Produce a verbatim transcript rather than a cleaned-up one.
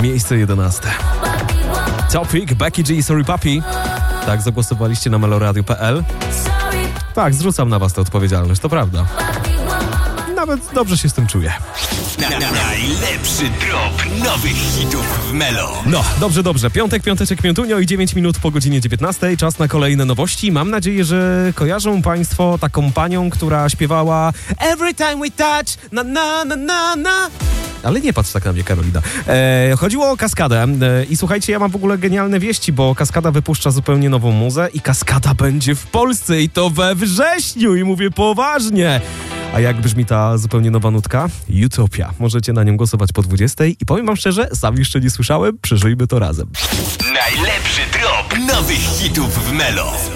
miejsce jedenaste. Topic, Becky G, Sorry Papi. Tak, zagłosowaliście na meloradio kropka p l. Tak, zrzucam na was tę odpowiedzialność, to prawda. Nawet dobrze się z tym czuję. Na, na, najlepszy drop nowych hitów w Melo. No, dobrze, dobrze. Piątek, piąteczek, piątunio i dziewięć minut po godzinie dziewiętnastej. Czas na kolejne nowości. Mam nadzieję, że kojarzą państwo taką panią, która śpiewała Every time we touch, na na na na na. Ale nie patrz tak na mnie, Karolina. E, chodziło o Kaskadę e, i słuchajcie, ja mam w ogóle genialne wieści, bo Kaskada wypuszcza zupełnie nową muzę i Kaskada będzie w Polsce i to we wrześniu i mówię poważnie. A jak brzmi ta zupełnie nowa nutka? Utopia. Możecie na nią głosować po dwudziestej i powiem wam szczerze, sam jeszcze nie słyszałem, przeżyjmy to razem. Najlepszy drop nowych hitów w Melo.